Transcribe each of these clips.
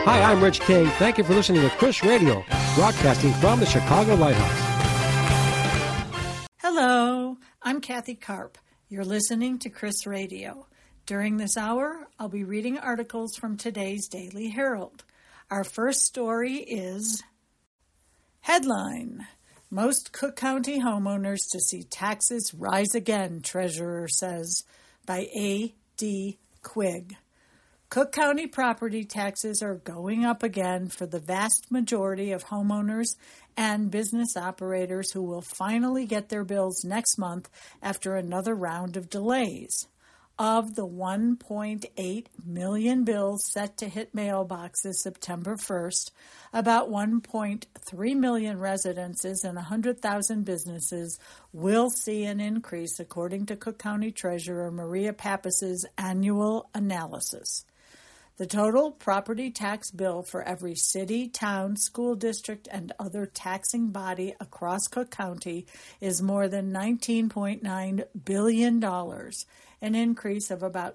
Hi, I'm Rich King. Thank you for listening to Chris Radio, broadcasting from the Chicago Lighthouse. Hello, I'm Kathy Karp. You're listening to Chris Radio. During this hour, I'll be reading articles from today's Daily Herald. Our first story is Headline: Most Cook County homeowners to see taxes rise again, Treasurer says, by A.D. Quigg. Cook County property taxes are going up again for the vast majority of homeowners and business operators who will finally get their bills next month after another round of delays. Of the 1.8 million bills set to hit mailboxes September 1st, about 1.3 million residences and 100,000 businesses will see an increase, according to Cook County Treasurer Maria Pappas's annual analysis. The total property tax bill for every city, town, school district, and other taxing body across Cook County is more than $19.9 billion, an increase of about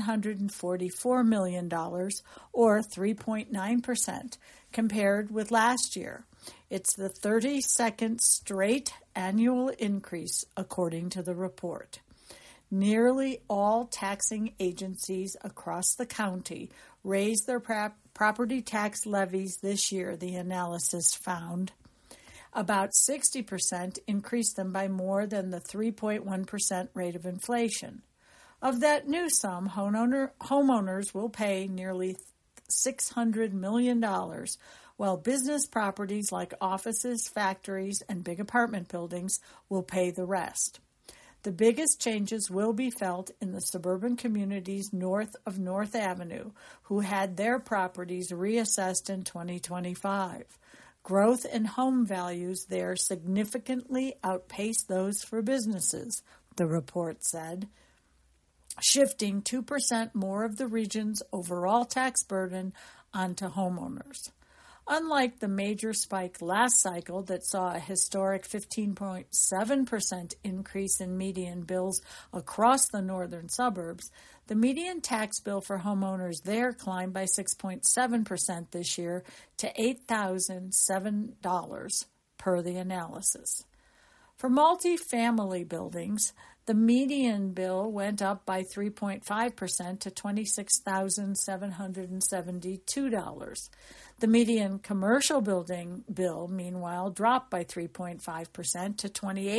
$744 million, or 3.9%, compared with last year. It's the 32nd straight annual increase, according to the report. Nearly all taxing agencies across the county raised their property tax levies this year, the analysis found. About 60% increased them by more than the 3.1% rate of inflation. Of that new sum, homeowners will pay nearly $600 million, while business properties like offices, factories, and big apartment buildings will pay the rest. The biggest changes will be felt in the suburban communities north of North Avenue, who had their properties reassessed in 2025. Growth in home values there significantly outpaced those for businesses, the report said, shifting 2% more of the region's overall tax burden onto homeowners. Unlike the major spike last cycle that saw a historic 15.7% increase in median bills across the northern suburbs, the median tax bill for homeowners there climbed by 6.7% this year to $8,007 per the analysis. For multi-family buildings, the median bill went up by 3.5% to $26,772. The median commercial building bill, meanwhile, dropped by 3.5% to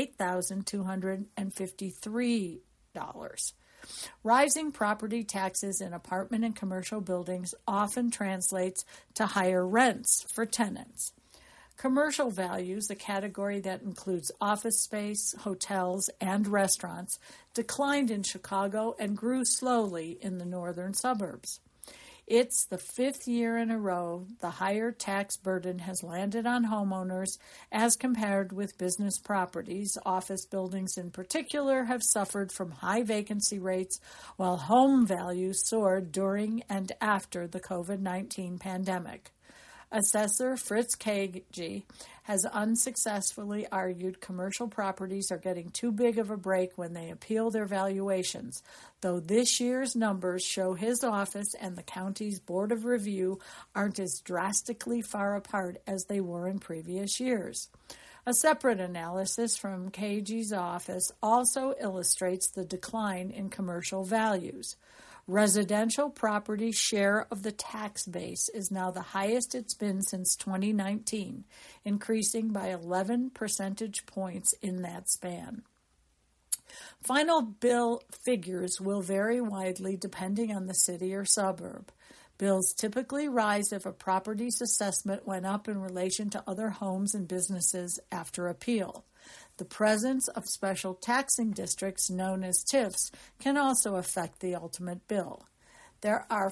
$28,253. Rising property taxes in apartment and commercial buildings often translates to higher rents for tenants. Commercial values, a category that includes office space, hotels, and restaurants, declined in Chicago and grew slowly in the northern suburbs. It's the fifth year in a row the higher tax burden has landed on homeowners as compared with business properties. Office buildings in particular have suffered from high vacancy rates, while home values soared during and after the COVID-19 pandemic. Assessor Fritz Kagi has unsuccessfully argued commercial properties are getting too big of a break when they appeal their valuations, though this year's numbers show his office and the county's Board of Review aren't as drastically far apart as they were in previous years. A separate analysis from Kagi's office also illustrates the decline in commercial values. Residential property share of the tax base is now the highest it's been since 2019, increasing by 11 percentage points in that span. Final bill figures will vary widely depending on the city or suburb. Bills typically rise if a property's assessment went up in relation to other homes and businesses after appeal. The presence of special taxing districts, known as TIFs, can also affect the ultimate bill. There are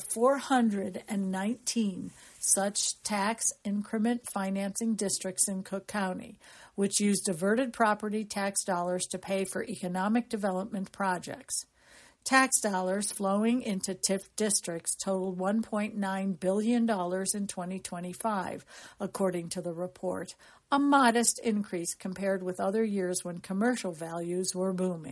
419 such tax increment financing districts in Cook County, which use diverted property tax dollars to pay for economic development projects. Tax dollars flowing into TIF districts totaled $1.9 billion in 2025, according to the report, a modest increase compared with other years when commercial values were booming.